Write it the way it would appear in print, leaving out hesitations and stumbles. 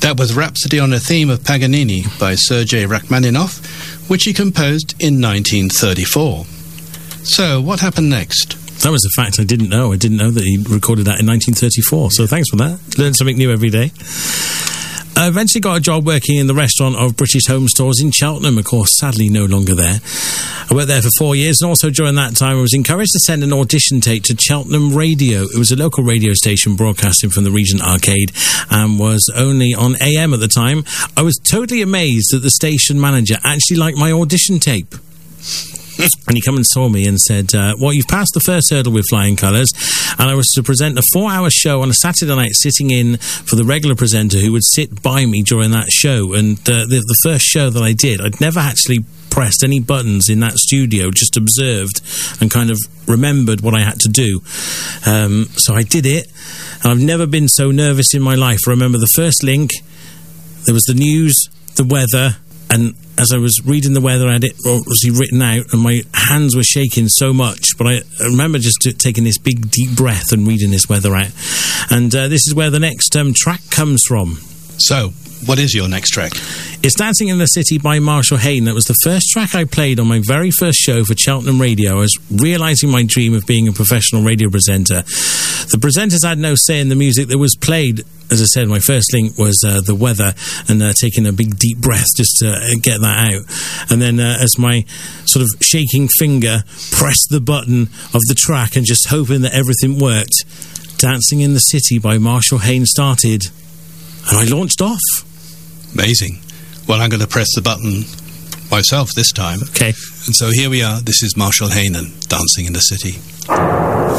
That was Rhapsody on a Theme of Paganini by Sergei Rachmaninoff, which he composed in 1934. So, what happened next? That was a fact I didn't know. I didn't know that he recorded that in 1934. So thanks for that. Learn something new every day. I eventually got a job working in the restaurant of British Home Stores in Cheltenham, of course, sadly no longer there. I worked there for 4 years, and also during that time I was encouraged to send an audition tape to Cheltenham Radio. It was a local radio station broadcasting from the Regent Arcade and was only on AM at the time. I was totally amazed that the station manager actually liked my audition tape. And he come and saw me and said, well, you've passed the first hurdle with flying colours. And I was to present a 4-hour show on a Saturday night, sitting in for the regular presenter who would sit by me during that show. And the first show that I did, I'd never actually pressed any buttons in that studio, just observed and kind of remembered what I had to do. So I did it, and I've never been so nervous in my life. I remember the first link, there was the news, the weather, and as I was reading the weather, I had it obviously written out, and my hands were shaking so much. But I remember just taking this big, deep breath and reading this weather out. And this is where the next track comes from. So, what is your next track? It's Dancing in the City by Marshall Hayne. That was the first track I played on my very first show for Cheltenham Radio. I was realising my dream of being a professional radio presenter. The presenters had no say in the music that was played. As I said, my first link was the weather, and taking a big deep breath just to get that out. And then as my sort of shaking finger pressed the button of the track and just hoping that everything worked, Dancing in the City by Marshall Hayne started, and I launched off. Amazing. Well, I'm going to press the button myself this time. Okay. And so here we are. This is Marshall Hayne and Dancing in the City.